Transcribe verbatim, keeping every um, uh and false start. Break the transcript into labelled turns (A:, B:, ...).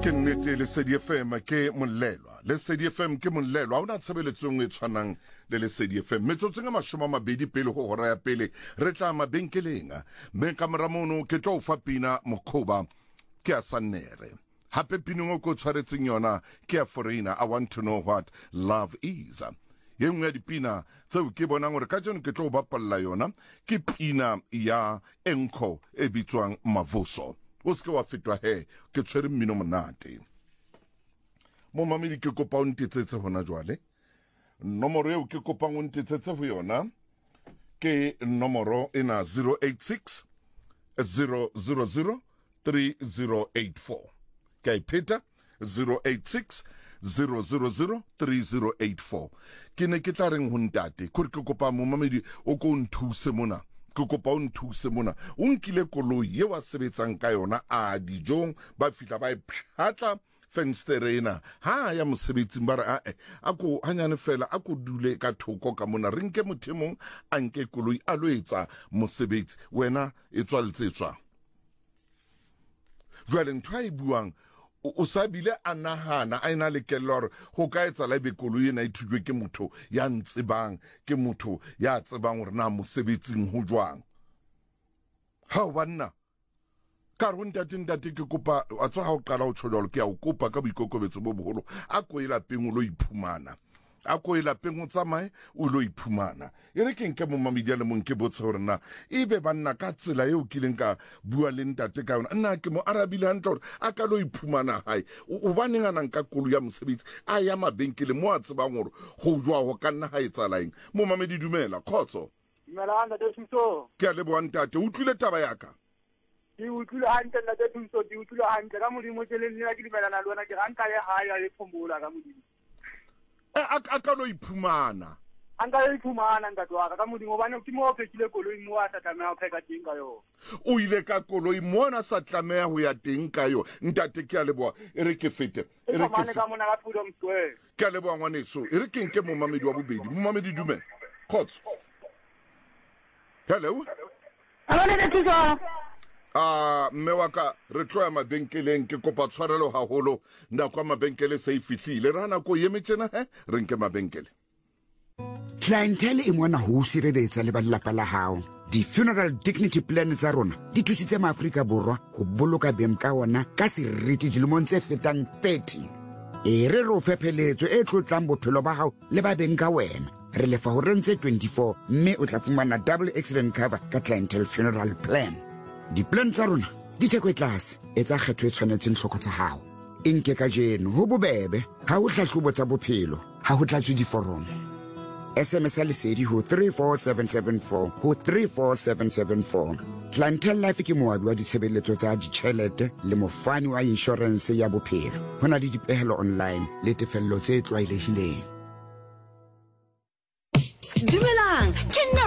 A: ke nnete Lesedi F M ke molelwa Lesedi F M ke molelwa ona tshebeletsong e tshwanang le Lesedi F M metsotso nga mashome a mabedi pele ho hora ya pele re tla mabenkeleng mme ka mora mono ke tlo fa pina Mokhoba ke a Sanere hape pinong go tshwaretseng yona ke a Foreigner. I want to know what love is. Ye nngwe ya dipina tseo ke bonang gore ka jone ke tlo bapalla yona ke pina ya Enko e bitswang Mavoso. O se ke wa fetwa he ke tshwere mmino monate mo mamedi ke kopa o ntetsetse hona jwale nomoro eo ke kopa o ntetsetse ho yona ke nomoro ena zero eight six zero zero zero three zero eight four ke ipeta zero eight six zero zero zero three zero eight four ke ne ke tla reng ho ntate kore ke kopa mo mamedi o ko nthuse mona ke kopa o nthuse mona o nkile koloi ye wa sebetsang ka yona a dijong ba fihla ba iphatla fensterena ha ya mosebetsing ba re a e a ko hanyane fela a ko dule ka thoko ka mona re nke mothemong a nke koloi a lo etsa mosebetsi wena e tswaletsetswa jwale ntwa e buang o sabile a nahana a ena le kello ho ka etsa la be koloi ena e thujwe ke motho ya ntsebang ke motho ya tsebang hore na mosebetsing ho jwang ha o banna ka re ntate ntate ke kopa a tswa ha o qala o tsholo ke a o kopa ka boikokobetso bo boholo a ko ela peng o lo iphumana a ko ela peng o tsamae o lo iphumana e re ke nke mo mamedi le monke botse hore na ebe banna ka tsela eo kileng ka bua le ntate ka yona nna ke mo arabile hantle hore a ka lo iphumana hae o baneng ana nka kolo ya mosebetsi a ya mabenkele mo a tsebang hore ho jwa ho ka nna ha etsa laeng mo mamedi dumela khotso
B: dumela nna de thuso
A: ke a le bo ntate o utlwile taba yaka
B: di utlwile hantle nna de thuso di utlwile hantle ka modimo tseleng nna ke dumelana le wena ke ranka ya hae ya le phombola ka modimo
A: a ka lo iphumana
B: anka le iphumana ngatwa ka modimo bana ke mo phekile koloi mo a sa tlameha ho pheka teng ka yona
A: o ile ka koloi mo na sa tlameha ho ya teng ka yona ntate ke a leboa e re ke fete
B: e re ke ka mona ka Freedom Square
A: ke a leboa ngwaneso e re ke nke mo mamedi wa bobedi mo mamedi dume khotso hello
B: hello le tsuzo
A: Ah mme wa ka re tloya mabenkeleng ke kopa tshwarelo haholo nda kwa mabenkele se e fihlile rana ko yemetjena he re nke mabenkele
C: clientele e mona ho sireletsa le ba lelapa la hao di funeral dignity plan tsa rona di thusitse maAfrika borwa ho boloka beng ka ona ka seriti dilemong tse fetang thirty e re ro fepheletso e tlotlang bophelo ba hao le ba beng ka wena re lefa ho rentse twenty-four mme o tla fumana double accident cover ka clientele funeral plan. Di plan tsa rona di theko e tlase e tsa kgetho e tshwanetseng hloko tsa hao e nke ka jeno ho bobebe ha o hlahlobo tsa bophelo ha ho tlatswe diforomo S M S lesedi ho three four seven seven four ho three four seven seven four Clientele Life ke moabi wa ditshebeletso tsa ditjhelete le mofani wa insurance ya bophelo hona le dipehelo online le tefello tse tlwaelehileng
D: Dumelang ke nna